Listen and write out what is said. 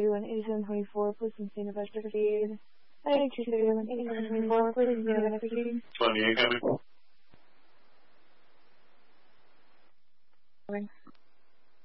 8724, please maintain a vector feed. I think 8724, please maintain a vector feed. 28 coming.